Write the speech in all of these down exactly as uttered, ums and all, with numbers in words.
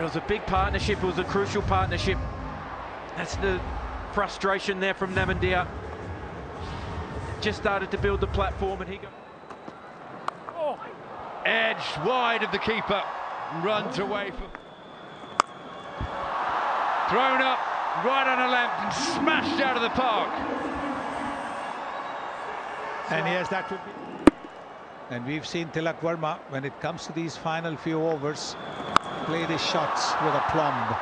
it was a big partnership. It was a crucial partnership. That's the frustration there from Namandia. Just started to build the platform, and he got oh. edged wide of the keeper, runs away from. Thrown up right on a length and smashed out of the park. And yes, that would be. And we've seen Tilak Verma, when it comes to these final few overs, play these shots with aplomb.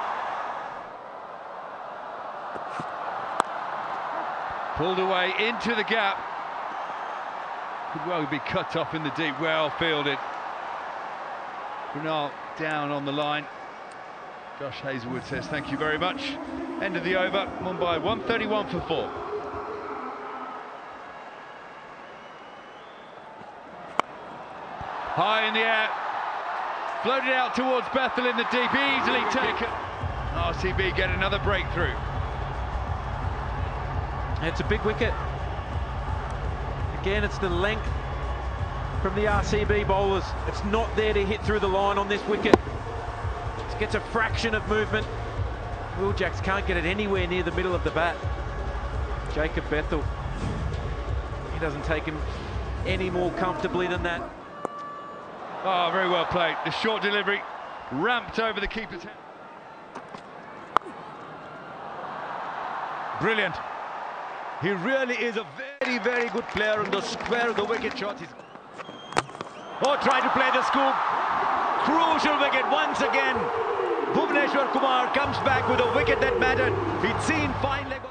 Pulled away into the gap. Could well be cut off in the deep. Well fielded. Brunel down on the line. Josh Hazlewood says thank you very much. End of the over. Mumbai one thirty-one for four. High in the air. Floated out towards Bethel in the deep. Easily taken. R C B get another breakthrough. It's a big wicket. Again, it's the length from the R C B bowlers. It's not there to hit through the line on this wicket. It gets a fraction of movement. Will Jacks can't get it anywhere near the middle of the bat. Jacob Bethel, he doesn't take him any more comfortably than that. Oh, very well played. The short delivery ramped over the keeper's head. Brilliant. He really is a very, very good player on the square of the wicket shots. He's... Oh, try to play the scoop. Crucial wicket once again. Bhuvneshwar Kumar comes back with a wicket that mattered. He'd seen fine leg.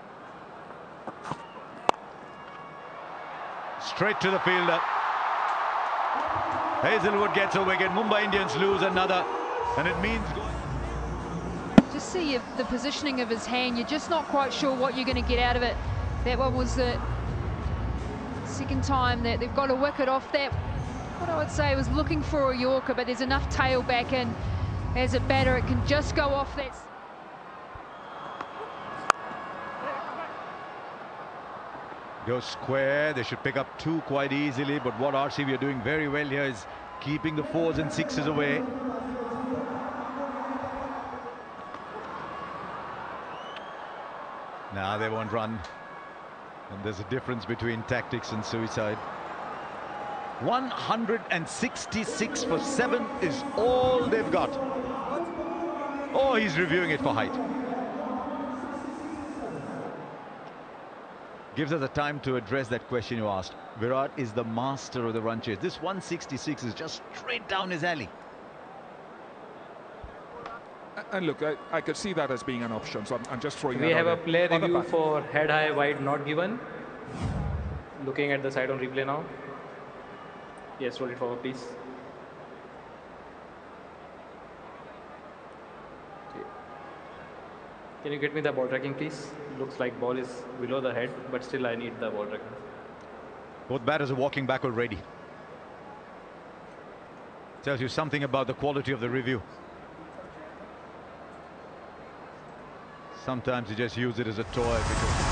Straight to the fielder. Hazlewood gets a wicket. Mumbai Indians lose another. And it means going... Just see if the positioning of his hand, you're just not quite sure what you're going to get out of it. That one was the second time that they've got a wicket off that. What I would say was looking for a Yorker, but there's enough tail back in. As a batter, it can just go off that. Goes square. They should pick up two quite easily, but what R C B are doing very well here is keeping the fours and sixes away. Now they won't run. And there's a difference between tactics and suicide. one hundred sixty-six for seven is all they've got. Oh, he's reviewing it for height. Gives us a time to address that question you asked. Virat is the master of the run chase. This one sixty-six is just straight down his alley. And look, I, I could see that as being an option, so I'm, I'm just throwing we that have a player review back. for head high, wide not given. Looking at the side on replay now. Yes, roll it forward, please. Okay. Can you get me the ball tracking, please? Looks like ball is below the head, but still I need the ball tracking. Both batters are walking back already. Tells you something about the quality of the review. Sometimes you just use it as a toy because